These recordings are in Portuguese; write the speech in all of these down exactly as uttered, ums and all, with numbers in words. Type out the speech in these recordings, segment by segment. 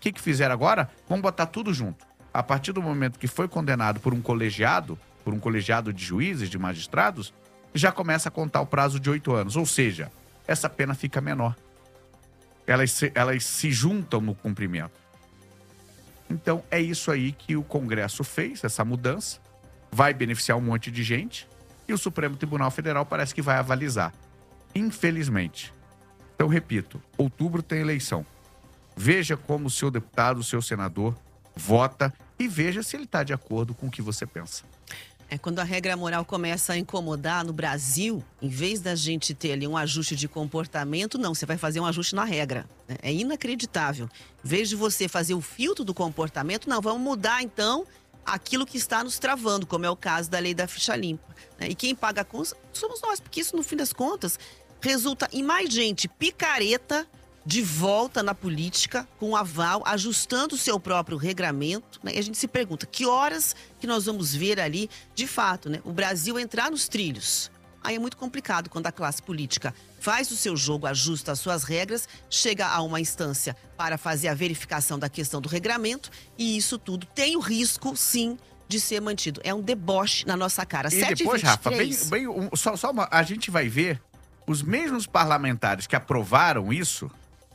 que, que fizeram agora? Vamos botar tudo junto. A partir do momento que foi condenado por um colegiado, por um colegiado de juízes, de magistrados, já começa a contar o prazo de oito anos. Ou seja, essa pena fica menor. Elas se, elas se juntam no cumprimento. Então, é isso aí que o Congresso fez, essa mudança. Vai beneficiar um monte de gente. E o Supremo Tribunal Federal parece que vai avalizar. Infelizmente. Então, repito, outubro tem eleição. Veja como o seu deputado, o seu senador vota e veja se ele está de acordo com o que você pensa. É, quando a regra moral começa a incomodar no Brasil, em vez da gente ter ali um ajuste de comportamento, não, você vai fazer um ajuste na regra. É inacreditável. Em vez de você fazer o filtro do comportamento, não, vamos mudar então aquilo que está nos travando, como é o caso da lei da ficha limpa. E quem paga a conta somos nós, porque isso, no fim das contas, resulta em mais gente picareta de volta na política, com aval, ajustando o seu próprio regramento, né? E a gente se pergunta, que horas que nós vamos ver ali, de fato, né, o Brasil entrar nos trilhos? Aí é muito complicado quando a classe política faz o seu jogo, ajusta as suas regras, chega a uma instância para fazer a verificação da questão do regramento, e isso tudo tem o risco, sim, de ser mantido. É um deboche na nossa cara. E depois, Rafa, bem, bem, um, só, só uma, a gente vai ver os mesmos parlamentares que aprovaram isso,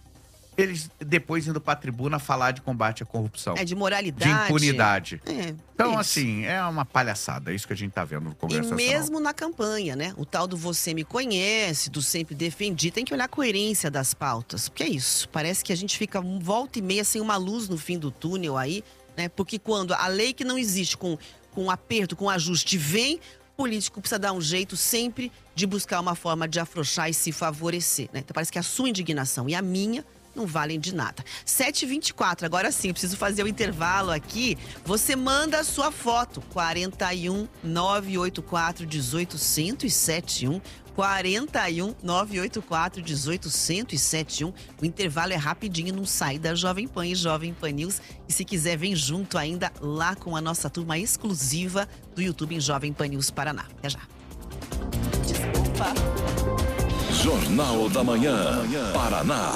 eles depois indo para a tribuna falar de combate à corrupção. É, de moralidade. De impunidade. É, então, isso. assim, é uma palhaçada. É isso que a gente tá vendo no Congresso Nacional. E mesmo na campanha, né? O tal do você me conhece, do sempre defendi, tem que olhar a coerência das pautas. Porque é isso, parece que a gente fica um volta e meia sem uma luz no fim do túnel aí, né? Porque quando a lei que não existe com, com aperto, com ajuste, vem, o político precisa dar um jeito sempre de buscar uma forma de afrouxar e se favorecer, né? Então parece que a sua indignação e a minha não valem de nada. sete e vinte e quatro, agora sim, preciso fazer o intervalo aqui. Você manda a sua foto, quarenta e um, nove oito quatro, dezoito zero zero, setenta e um, quarenta e um, nove oito quatro, dezoito zero zero, setenta e um. O intervalo é rapidinho, não sai da Jovem Pan e Jovem Pan News. E se quiser, vem junto ainda lá com a nossa turma exclusiva do YouTube em Jovem Pan News Paraná. Até já. Desculpa. Jornal da Manhã, Paraná.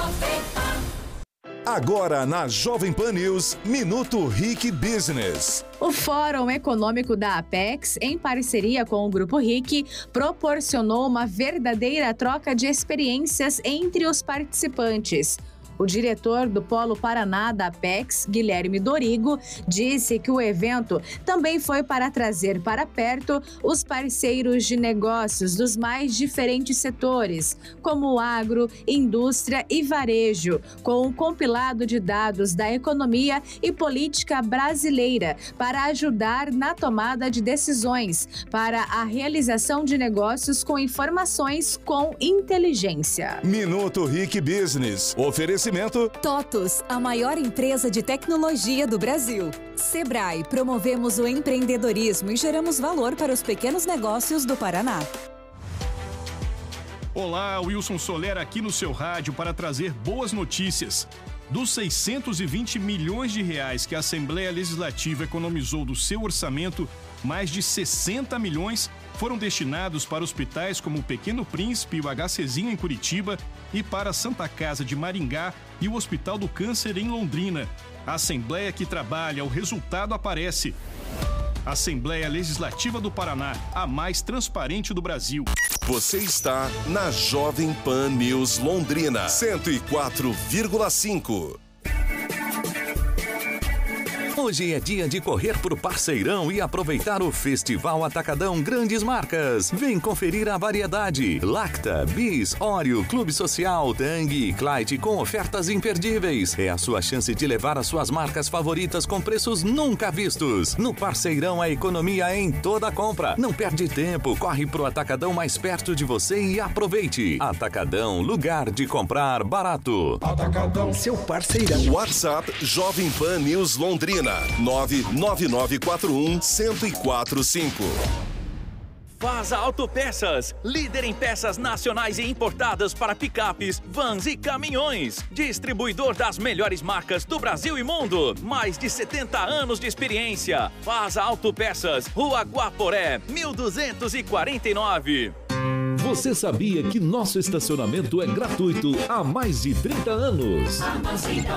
Agora na Jovem Pan News, Minuto Rick Business. O Fórum Econômico da Apex, em parceria com o Grupo R I C, proporcionou uma verdadeira troca de experiências entre os participantes. O diretor do Polo Paraná da Apex, Guilherme Dorigo, disse que o evento também foi para trazer para perto os parceiros de negócios dos mais diferentes setores, como o agro, indústria e varejo, com um compilado de dados da economia e política brasileira para ajudar na tomada de decisões para a realização de negócios com informações com inteligência. Minuto Rick Business. Oferecimento TOTUS, a maior empresa de tecnologia do Brasil. Sebrae, promovemos o empreendedorismo e geramos valor para os pequenos negócios do Paraná. Olá, Wilson Soler aqui no seu rádio para trazer boas notícias. Dos seiscentos e vinte milhões de reais que a Assembleia Legislativa economizou do seu orçamento, mais de sessenta milhões foram destinados para hospitais como o Pequeno Príncipe e o HCzinho em Curitiba e para a Santa Casa de Maringá e o Hospital do Câncer em Londrina. A Assembleia que trabalha, o resultado aparece. Assembleia Legislativa do Paraná, a mais transparente do Brasil. Você está na Jovem Pan News Londrina, cento e quatro vírgula cinco. Hoje é dia de correr pro Parceirão e aproveitar o Festival Atacadão Grandes Marcas. Vem conferir a variedade. Lacta, Bis, Oreo, Clube Social, Tang e Clyde com ofertas imperdíveis. É a sua chance de levar as suas marcas favoritas com preços nunca vistos. No Parceirão, a economia é em toda compra. Não perde tempo, corre pro Atacadão mais perto de você e aproveite. Atacadão, lugar de comprar barato. Atacadão, seu parceirão. WhatsApp Jovem Pan News Londrina. nove nove nove quatro um, zero zero quatro cinco. Vaza Autopeças, líder em peças nacionais e importadas para picapes, vans e caminhões. Distribuidor das melhores marcas do Brasil e mundo. Mais de setenta anos de experiência. Vaza Autopeças, Rua Guaporé, mil duzentos e quarenta e nove. Você sabia que nosso estacionamento é gratuito há mais de trinta anos?